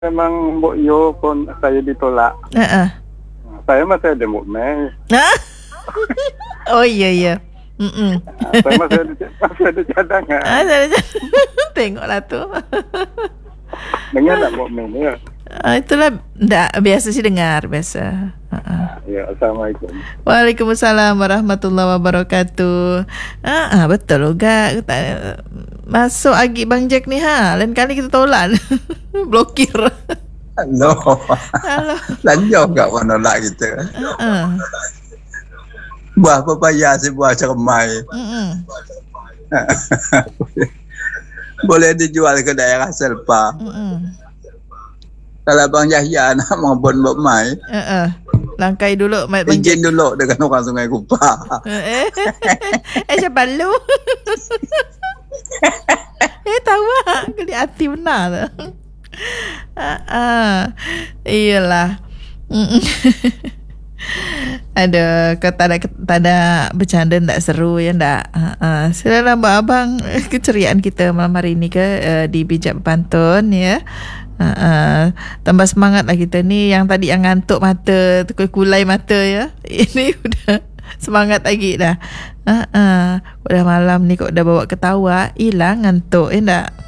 memang Mbok Yo pun saya ditolak. Saya masih ada mukmeh. Oh iya. Saya masih ada cadangan. Tengoklah tu. Dengar tak mukmeh ni ya? Itulah biasa sih dengar biasa. Ya, Assalamualaikum. Waalaikumsalam warahmatullahi wabarakatuh. Betul juga. Masuk agi Bang Jack ni lain kali kita tolak. Blokir. Halo. Lanjut kat menolak kita. Buah pepaya si buah cermai. Boleh dijual ke daerah Selpa. Kalau Bang Yahya nak maupun Bok Mai, langkai dulu izin dulu dengan orang Sungai Kupang. Siapa lu? Tahu tak? Kali hati benar tu. Iyalah. Ada kata ada bercanda tak seru ya tak? Silakan abang keceriaan kita malam hari ni di Bijak Berpantun ya. Tambah semangat lah kita ni. Yang tadi yang ngantuk mata, kulai mata ya. Ini udah semangat lagi dah. Udah malam ni kok dah bawa ketawa, hilang ngantuk tak?